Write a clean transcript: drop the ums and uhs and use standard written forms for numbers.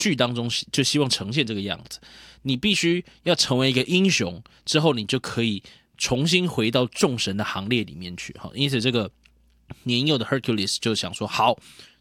剧当中就希望呈现这个样子。你必须要成为一个英雄之后，你就可以重新回到众神的行列里面去。因此这个年幼的 Hercules 就想说，好，